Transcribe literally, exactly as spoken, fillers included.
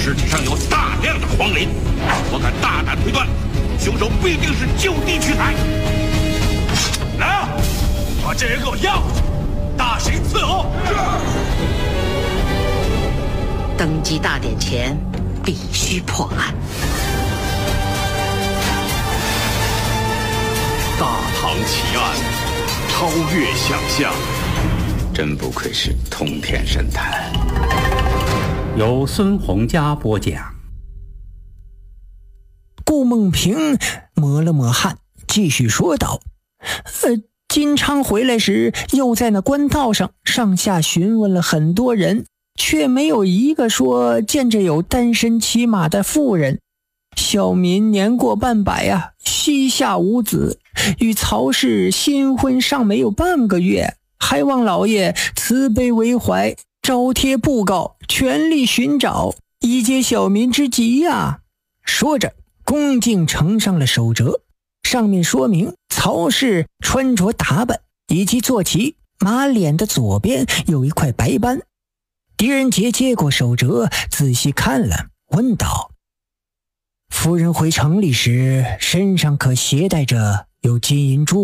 尸体上有大量的黄磷，我敢大胆推断，凶手必定是就地取材。来啊，把这人给我押回去，大刑伺候。 登基大典前必须破案。 大唐奇案，超越想象， 真不愧是通天神探。 由孙洪佳播讲。 顾梦平抹了抹汗，继续说道：呃，金昌回来时，又在那官道上上下询问了很多人，却没有一个说见着有单身骑马的妇人。小民年过半百啊，膝下无子，与曹氏新婚尚没有半个月，还望老爷慈悲为怀，招贴布告，全力寻找，以解小民之急啊。说着恭敬呈上了手折，上面说明曹氏穿着打扮以及坐骑，马脸的左边有一块白斑。狄仁杰接过手折，仔细看了，问道：夫人回城里时，身上可携带着有金银珠